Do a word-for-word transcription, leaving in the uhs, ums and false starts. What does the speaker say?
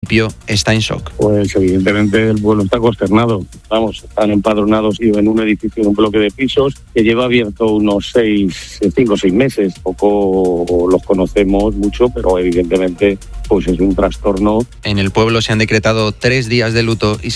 municipio está en shock. Pues evidentemente el pueblo está consternado. Vamos, están empadronados y en un edificio, en un bloque de pisos que lleva abierto unos seis, cinco o seis meses. Poco los conocemos mucho, pero evidentemente pues es un trastorno. En el pueblo se han decretado tres días de luto y se